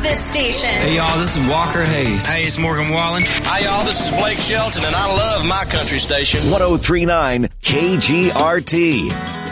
this station. Hey, y'all, this is Walker Hayes. Hey, it's Morgan Wallen. Hi, y'all, this is Blake Shelton, and I love my country station. 103.9 KGRT.